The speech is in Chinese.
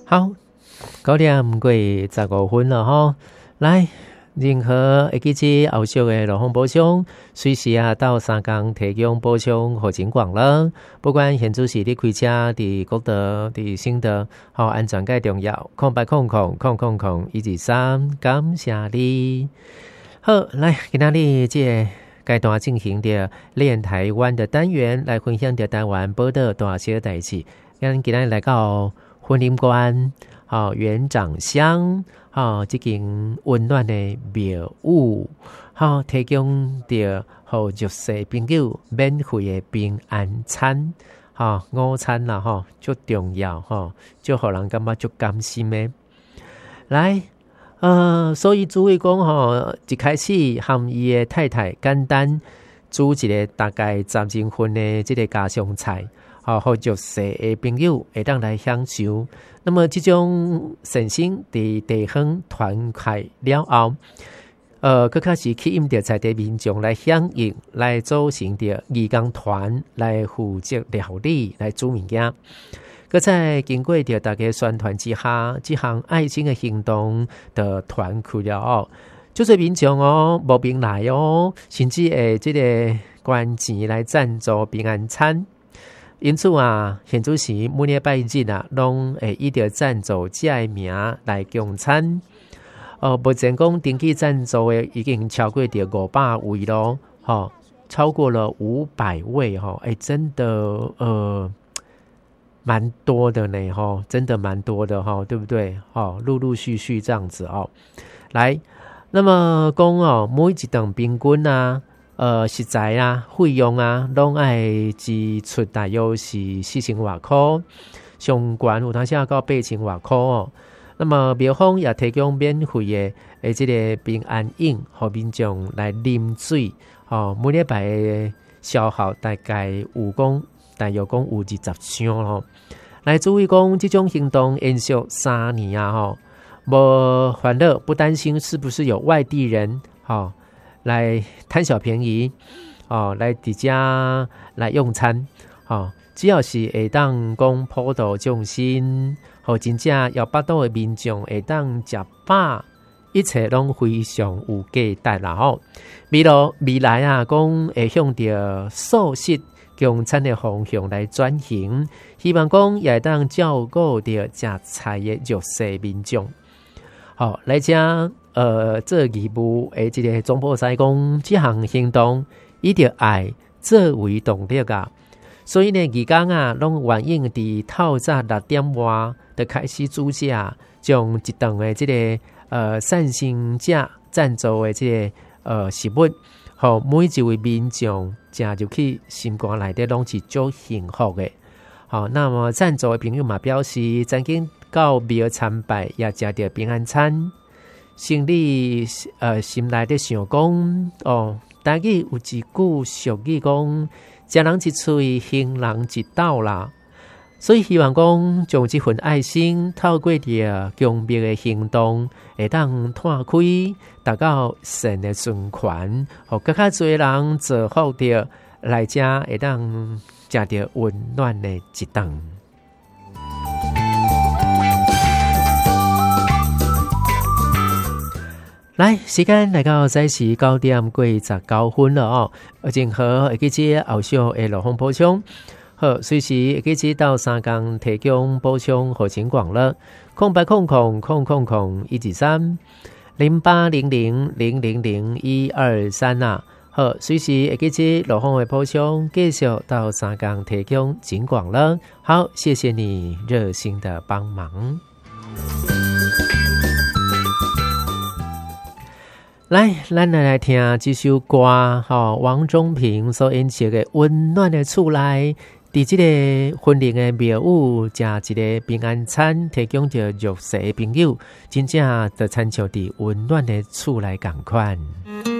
好，9:15了吼，来。任何会记起后续的路况补充，随时到三江提供补充和情况了。不管现主是你开车伫国道、伫省道，安全介重要。0800000013，感谢你。好，来，今仔日这阶段进行的练台湾的单元，来分享着台湾报道大小代志。今仔日来到婚姻观。园长乡，这间温暖的庙宇，提供着予弱势朋友免费的平安餐，午餐啦，最重要，最互人感觉最甘心的。来，所以主位讲，一开始和伊的太太简单煮一个大概30人份的这个家常菜。互弱势的朋友会当来享受。那么这种善心伫地方传开了后，更加是吸引着在地民众来响应，来组成着义工团来负责料理，来煮物件。搁在经过着大家宣传之下，这项爱心的行动的团去了后，就侪民众慕名来甚至会这个捐钱来赞助平安餐。因此现主时每礼拜日拢会依着赞助者的名来供餐。目前讲登记赞助的已经超过着500位咯，超过了500位真的蛮多的呢，真的蛮多的对不对？陆陆续续这样子来，那么讲每一顿平均食材费用拢爱支出大约是4000多块，上悬有当时到8000多块那么庙方也提供免费的这个平安饮，给民众来啉水每礼拜的消耗大概有20箱咯。来注意讲，这种行动延续3年无烦恼，不担心是不是有外地人来贪小便宜来伫家来用餐只要是会当讲普度众生，真正要巴肚的民众会当食饱，一切拢非常有价值啦未来讲会向着素食供餐的方向来转型，希望讲也会当照顾着食菜的弱势民众。来遮做义务的这个总部师讲，这项行动以着爱作为动力所以呢，义工拢愿意伫透早6点外就开始煮食，将一顿的这个善心者赞助的这个食物，每一位民众食入去，心肝内底拢是足幸福的。那么赞助的朋友嘛表示，曾经到庙参拜，也食到平安餐。心里心内的想讲台语有一句俗语讲，食人一喙，行人一斗啦。所以希望讲将这份爱心透过着公庙的行动，会当拓开达到善的循环，更加多人造福着来遮，会当食到温暖的一顿。来，时间来到早时9:19了正好会记起后续的路况补充。好，随时会记起到三江提供补充和情况了。0800000013 0800000123好，随时会记起路况的补充，继续到三江提供情况了。好，谢谢你热心的帮忙。来，咱来听这首歌王中平所演唱的《温暖的厝内》，在这个婚礼的庙宇食一个平安餐，提供着弱势的朋友，真正就亲像在温暖的厝内同款。